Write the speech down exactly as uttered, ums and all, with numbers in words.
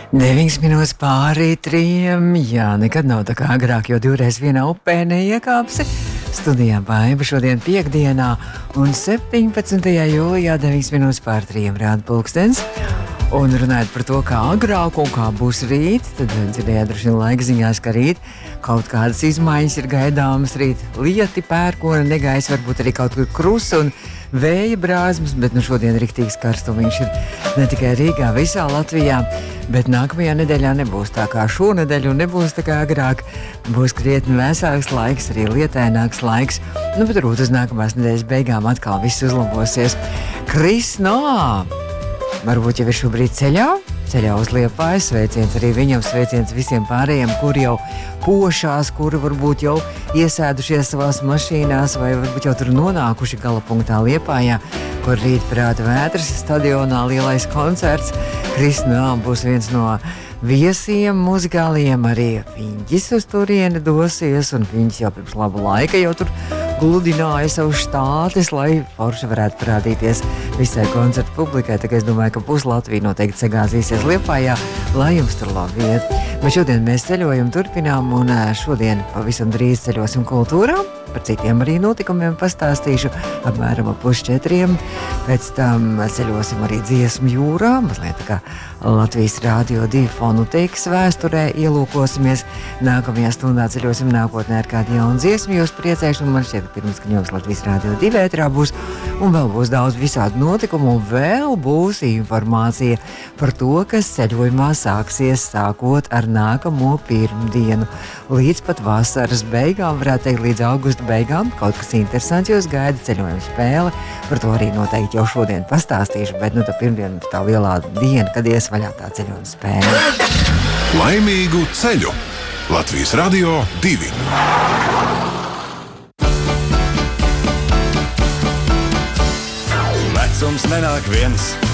deviņas minūtes pāri trījiem. Jā, nekad nav tā kā agrāk, jo divreiz vienā upē neiekāpsi. Studijā Baiba šodien piekdienā un septiņpadsmitajā jūlijā deviņas minūtes pāri trījiem rāda pulkstens. Un runājot par to, kā agrāk un kā būs rīt, tad dzirdējāt droši vien laika ziņās, ka rīt kaut kādas izmaiņas ir gaidāmas. Rīt lieti, pērkona, negaiss, varbūt arī kaut kur krusa un vēja brāzmas, bet nu šodien riktīgs karstumiņš ir ne tikai Rīgā, visā Latvijā, bet nākamajā nedēļā nebūs tā kā šonedēļ un nebūs tā kā agrāk. Būs krietni vēsāks laiks, arī lietaināks laiks, nu bet varbūt uz nākamās nedēļas beigām atkal viss uzlabosies. Kris Noā! Varbūt jau ir šobrīd ceļā, ceļā uz Liepāju, sveiciens arī viņam, sveiciens visiem pārējiem, kuri jau pošās, kuri varbūt jau iesēdušies savās mašīnās vai varbūt jau tur nonākuši gala punktā Liepājā, kur rīt Prāta Vētras stadionā lielais koncerts. Kris Noā būs viens no viesiem muzikāliem, arī Fiņģis uz turieni dosies, un Fiņģis jau pirms laba laika jau tur gludināja savus štātis, lai forši varētu parādīties visai koncertu publikai. Tā kā es domāju, ka pus Latvija noteikti sagāzīsies Liepājā, lai jums tur labi iet. Bet šodien mēs ceļojam, turpinām, un šodien pavisam drīz ceļosim kultūrā. Par citiem arī notikumiem pastāstīšu apmēram ap pusčetriem. Pēc tam ceļosim arī dziesmu jūrā, mazliet tā kā Latvijas Rādio divi fonotēkas vēsturē ielūkosimies. Nākamajā stundā ceļosim nākotnē ar kādu jaunu dziesmu, jūs priecēšu, un man šķiet, ka pirms skaņos Latvijas Rādio divi ētrā būs, un vēl būs daudz visādu notikumu, un vēl būs informācija par to, kas ceļojumā sāksies sākot ar nākamo pirmdienu. Līdz pat vasaras beigām, varētu teikt, līdz augusta beigām, kaut kas interesants jūs gaida, ceļojuma spēle, par to arī noteikti jau šodien pastāstīšu, bet nu tā pirmdiena ir tā lielā diena, kad ies vaļā tā ceļojuma spēle. Laimīgu ceļu! Latvijas Radio divi. Vecums nenāk viens,